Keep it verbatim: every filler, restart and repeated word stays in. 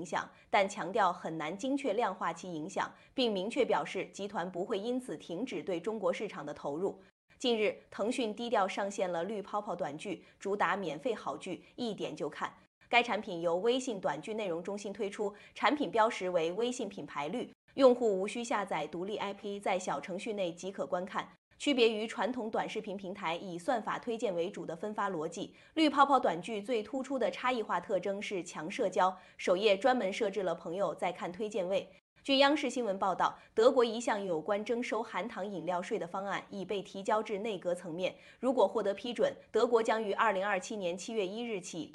影响，但强调很难精确量化其影响，并明确表示集团不会因此停止对中国市场的投入。近日，腾讯低调上线了绿泡泡短剧，主打免费好剧，一点就看。该产品由微信短剧内容中心推出，产品标识为微信品牌绿，用户无需下载独立 I P， 在小程序内即可观看。区别于传统短视频平台以算法推荐为主的分发逻辑，绿泡泡短剧最突出的差异化特征是强社交，首页专门设置了朋友在看推荐位。据央视新闻报道，德国一项有关征收含糖饮料税的方案已被提交至内阁层面，如果获得批准，德国将于二零二七年七月一日起